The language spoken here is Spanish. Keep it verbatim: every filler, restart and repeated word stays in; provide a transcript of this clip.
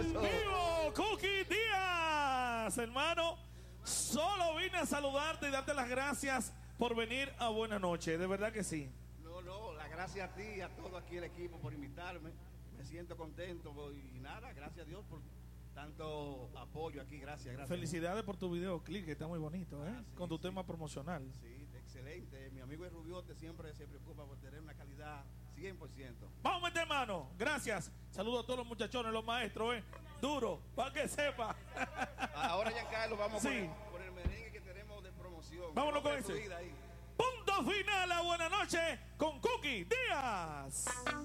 aplauso. vivo, Cookie Díaz, hermano. Solo vine a saludarte y darte las gracias por venir a Buena Noche, de verdad que sí. No, no, la gracias a ti y a todo aquí el equipo por invitarme. Me siento contento y nada, gracias a Dios por tanto apoyo aquí, gracias, gracias. Felicidades por tu videoclip, que está muy bonito, ¿eh? Ah, sí, con tu sí. tema promocional. Sí, excelente. Mi amigo el Rubiote siempre se preocupa por tener una calidad cien por ciento. Vamos a meter mano, gracias. Saludos a todos los muchachones, los maestros, ¿eh? Duro, para que sepa. Ahora, Giancarlo, vamos Sí. con, el, con el merengue que tenemos de promoción. Vámonos con Vamos a ese. fluir ahí. Punto final a Buena Noche con Cookie Díaz.